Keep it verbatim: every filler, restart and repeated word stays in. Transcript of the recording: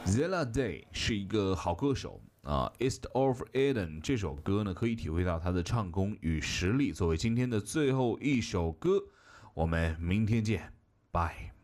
Zella Day 是一个好歌手啊 ，East of Eden 这首歌呢，可以体会到他的唱功与实力。作为今天的最后一首歌，我们明天见，拜。